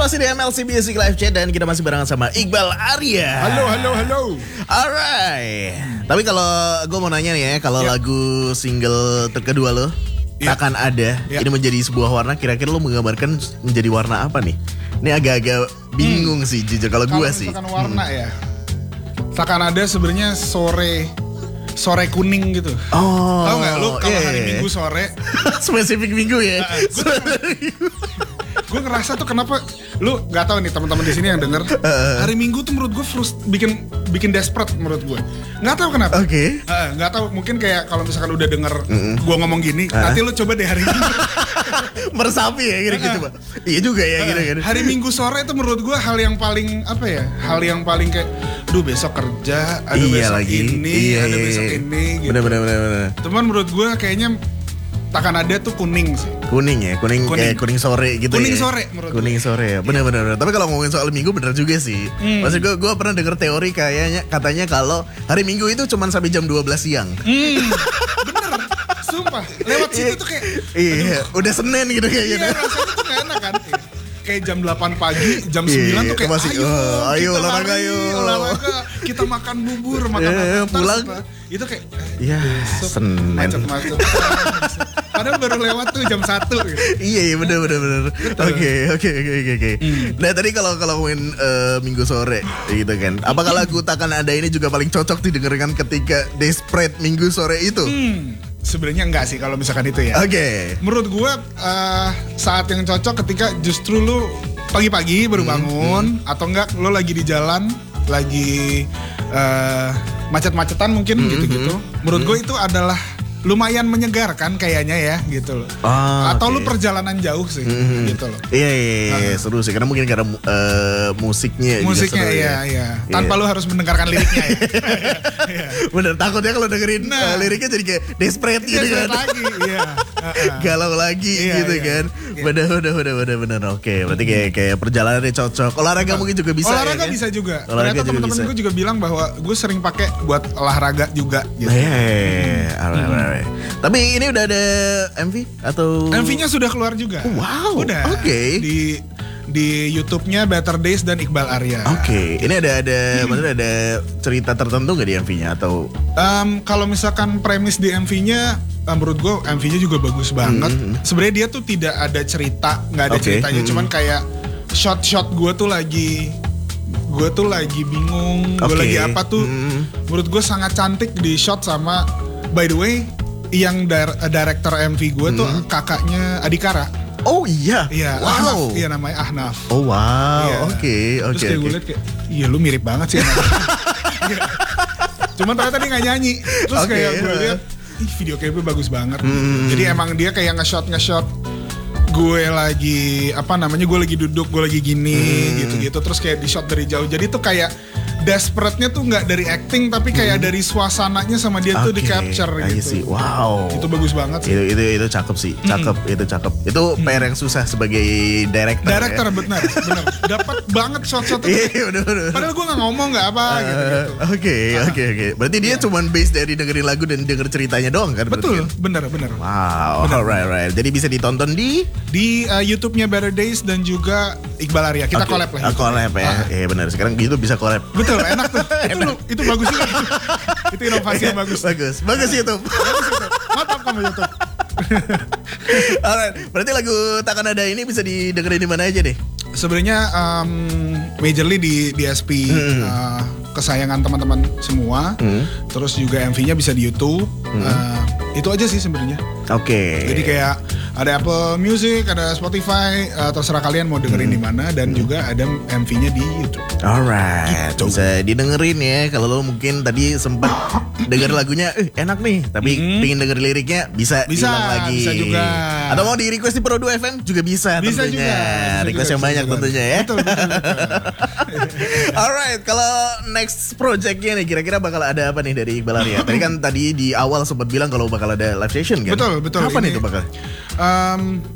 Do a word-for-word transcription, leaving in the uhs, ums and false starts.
Masih di M L C Music Live Chat dan kita masih barengan sama Iqbal Arya. Halo, halo, halo. Alright. Tapi kalau gue mau nanya nih ya, kalau Ya. lagu single terkedua lo, Ya. Takkan Ada, Ya. ini menjadi sebuah warna, kira-kira lo menggambarkan menjadi warna apa nih? Ini agak-agak bingung Hmm. sih jujur kalau gue sih. Misalkan warna ya. Takkan Ada sebenarnya sore sore kuning gitu. Oh. Tahu nggak lu kalau iya, hari iya. Minggu sore, Spesifik minggu ya. gue ngerasa tuh kenapa lu nggak tahu nih teman-teman di sini yang denger. Hari Minggu tuh menurut gue frust bikin bikin desperate menurut gue. Nggak tahu kenapa. Oke. Heeh, nggak tahu mungkin kayak kalau misalkan udah denger gue ngomong gini, nanti lu coba deh hari Minggu. Meresapi ya gitu-gitu, Pak. Iya juga ya gitu-gitu. Hari Minggu sore itu menurut gue hal yang paling apa ya? Hal yang paling kayak, duh besok kerja, ada Iya besok lagi. ini, Iya, ada iya, besok iya. ini. Gitu. Bener bener bener bener. Cuman menurut gue kayaknya Takkan Ada tuh kuning sih. Kuning ya, kuning, Kuning. kayak kuning sore gitu Kuning ya. sore menurut Kuning sore ya, bener-bener. Tapi kalau ngomongin soal minggu bener juga sih. Hmm. Maksud gue, gue pernah denger teori kayaknya katanya kalau hari minggu itu cuma sampai jam dua belas siang. Hmm, bener, sumpah. Lewat situ tuh kayak, Iya, udah Senin gitu kayaknya. iya rasanya tuh gak enak kan. Kayak jam delapan pagi, jam Iya, sembilan tuh kayak masih, ayo, oh, ayo, kita olahraga, lari, ayo. olahraga, kita makan bubur, makan Iya, apa, ntar pulang. setelah- itu kayak Iya, besok Senin. macet-macet. Padahal baru lewat tuh jam satu gitu. Iya, iya bener bener bener. Oke oke oke oke oke. Nah tadi kalau kalau main eh, minggu sore gitu kan, apakah lagu Takkan Ada ini juga paling cocok didengarkan ketika desperate minggu sore itu? Hmm, sebenarnya enggak sih kalau misalkan itu ya. Oke. Menurut gua eh, saat yang cocok ketika justru lu pagi-pagi baru bangun atau enggak lu lagi di jalan, lagi eh, macet-macetan mungkin gitu-gitu. Menurut gua itu adalah lumayan menyegarkan kayaknya ya gitu loh. Ah, atau oke. lu perjalanan jauh sih gitu loh. Iya, iya, iya, seru sih karena mungkin karena eh, musiknya juga Musiknya seru iya ya. iya. Tanpa lu harus mendengarkan liriknya ya. Iya. Bener, takutnya kalau dengerin Nah. eh, liriknya jadi kayak desperate gitu Desperate kan. lagi, iya. Heeh. Galau lagi Iya, gitu iya. kan. Iya. Bener bener bener bener bener. Oke, berarti kayak kayak perjalanannya cocok. Olahraga mungkin juga bisa olahraga ya, kan? bisa juga. Olahraga Ternyata juga teman-teman bisa. gue juga bilang bahwa gue sering pakai buat olahraga juga gitu. Iya, iya, iya. Alright, alright. Tapi ini udah ada M V atau M V-nya sudah keluar juga. Wow, Udah. oke. Di di YouTube-nya Better Days dan Iqbal Arya. Oke, ini ada ada maksudnya ada cerita tertentu nggak di M V-nya atau Em, kalau misalkan premis di M V-nya, em, menurut gue M V-nya juga bagus banget. Sebenarnya dia tuh tidak ada cerita, nggak ada Oke. ceritanya, Hmm. cuman kayak shot-shot gue tuh lagi, gue tuh lagi bingung, gue Oke. lagi apa tuh. Hmm. Menurut gue sangat cantik di shot sama, by the way, yang dir- director M V gue tuh kakaknya Adikara. Oh iya. Iya, Wow. Ahnaf. Iya namanya Ahnaf. Oh wow. Iya. Oke, oke. Terus kayak gue oke. liat kayak, iya lu mirip banget sih. Ahnaf. Iya. Cuman ternyata dia gak nyanyi. Terus Oke, kayak gue iya. liat, ih video klipnya bagus banget. Hmm. Jadi emang dia kayak nge-shot nge-shot gue lagi apa namanya gue lagi duduk gue lagi gini Hmm. gitu-gitu terus kayak di shot dari jauh. Jadi tuh kayak desperate-nya tuh nggak dari acting tapi kayak dari suasananya sama dia tuh Oke, di capture I gitu. see. Wow. Itu bagus banget sih. Itu itu itu cakep sih, cakep, itu cakep. Itu P R yang susah sebagai director. Director ya? benar, benar. Dapat banget shot-shot itu. Iya, bener bener. Padahal gue nggak ngomong nggak apa gitu. Eh, gitu. Oke, oke, oke. Berarti dia cuman base dari dengerin lagu dan denger ceritanya doang kan? berarti Betul, kan? benar, benar. Wow, alright, alright. Jadi bisa ditonton di Di uh, YouTube-nya Better Days dan juga Iqbal Arya. Kita Oke, collab lah. ah, collab ya. Ah. Iya benar. Sekarang gitu bisa collab. Betul, enak tuh. itu, lu- itu bagus juga. Itu inovasi yang bagus. Bagus, bagus YouTube. Mantap kamu YouTube. Alright, berarti lagu Takkan Ada ini bisa didengerin di mana aja nih? Sebenarnya um, majorly di D S P uh, kesayangan teman-teman semua. Terus juga M V-nya bisa di YouTube. Uh, itu aja sih sebenarnya. Oke. Jadi kayak ada Apple Music, ada Spotify, uh, terserah kalian mau dengerin di mana dan juga ada M V-nya di YouTube. Alright, Gitu. bisa didengerin ya. Kalau lo mungkin tadi sempat denger lagunya, eh enak nih, tapi pingin denger liriknya bisa, Bisa, diulang lagi. bisa juga. Atau mau di request di Pro dua F M juga bisa, Bisa tentunya. juga, bisa request juga, yang bisa banyak juga. tentunya ya. Betul, betul, betul. Alright, kalau next projectnya nih kira-kira bakal ada apa nih dari Iqbal Arya? Tadi kan tadi di awal sempat bilang kalau bakal ada live session kan? Betul, betul. Kapan Ini- itu bakal? Um,